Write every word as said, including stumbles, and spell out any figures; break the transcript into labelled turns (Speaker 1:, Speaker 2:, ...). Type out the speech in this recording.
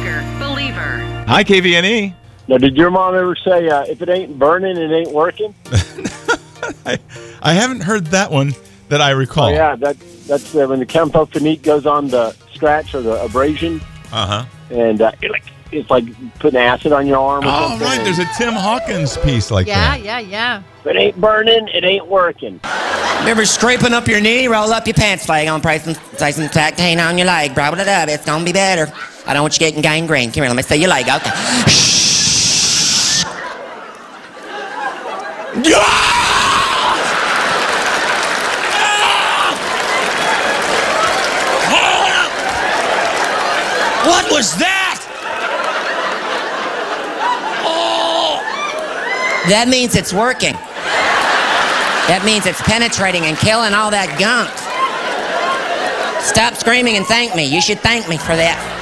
Speaker 1: Tiger, Believer.
Speaker 2: Hi, K V N E.
Speaker 3: Now, did your mom ever say, uh, if it ain't burning, it ain't working?
Speaker 2: I, I haven't heard that one that I recall.
Speaker 3: Oh, yeah, that, that's uh, when the Campo Finite goes on the scratch or the abrasion.
Speaker 2: Uh-huh.
Speaker 3: And uh, it, like, it's like putting acid on your arm or
Speaker 2: Oh,
Speaker 3: something.
Speaker 2: right. There's a Tim Hawkins piece like
Speaker 4: Yeah,
Speaker 2: that.
Speaker 4: yeah, yeah.
Speaker 3: If it ain't burning, it ain't working.
Speaker 5: Remember scraping up your knee, roll up your pants leg on price and say some tactane on your leg. Blah, blah, blah. It's gonna be better. I don't want you getting gangrene. Come here, let me see your leg. Okay. What was that? Oh! That means it's working. That means it's penetrating and killing all that gunk. Stop screaming and thank me. You should thank me for that.